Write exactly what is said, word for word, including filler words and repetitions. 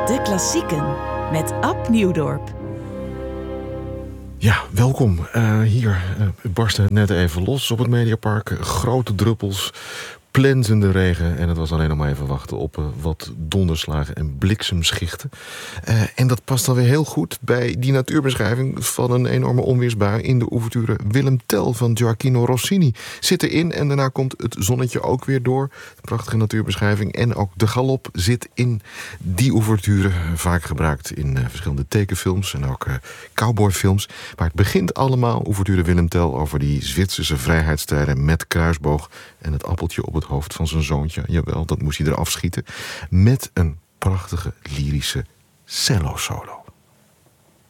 De Klassieken met Ab Nieuwdorp. Ja, welkom. Uh, hier uh, het barstte net even los op het Mediapark. Grote druppels, plenzende regen. En het was alleen nog maar even wachten op uh, wat donderslagen en bliksemschichten. Uh, en dat past dan weer heel goed bij die natuurbeschrijving van een enorme onweersbui in de ouverture Willem Tell van Gioacchino Rossini. Zit erin en daarna komt het zonnetje ook weer door. Prachtige natuurbeschrijving. En ook de galop zit in die ouverture. Vaak gebruikt in uh, verschillende tekenfilms en ook uh, cowboyfilms. Maar het begint allemaal, ouverture Willem Tell, over die Zwitserse vrijheidsstrijden met kruisboog en het appeltje op het hoofd van zijn zoontje. Jawel, dat moest hij eraf schieten. Met een prachtige lyrische cello-solo.